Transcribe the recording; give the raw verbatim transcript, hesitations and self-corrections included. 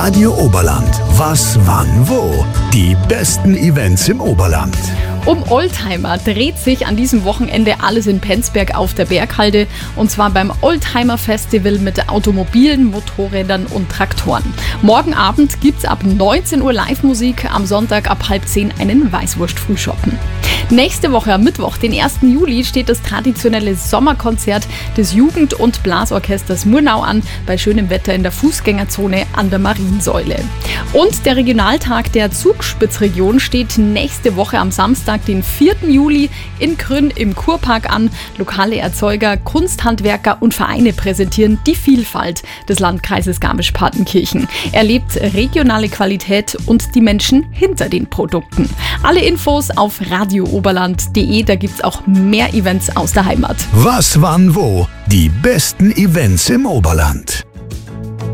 Radio Oberland. Was, wann, wo? Die besten Events im Oberland. Um Oldtimer dreht sich an diesem Wochenende alles in Penzberg auf der Berghalde, und zwar beim Oldtimer Festival mit Automobilen, Motorrädern und Traktoren. Morgen Abend gibt's ab neunzehn Uhr Live-Musik, am Sonntag ab halb zehn einen Weißwurst-Frühschoppen. Nächste Woche am Mittwoch, den ersten Juli, steht das traditionelle Sommerkonzert des Jugend- und Blasorchesters Murnau an, bei schönem Wetter in der Fußgängerzone an der Mariensäule. Und der Regionaltag der Zugspitzregion steht nächste Woche am Samstag, den vierten Juli, in Grün im Kurpark an. Lokale Erzeuger, Kunsthandwerker und Vereine präsentieren die Vielfalt des Landkreises Garmisch-Partenkirchen. Erlebt regionale Qualität und die Menschen hinter den Produkten. Alle Infos auf radio oberland punkt de, da gibt's auch mehr Events aus der Heimat. Was, wann, wo? Die besten Events im Oberland.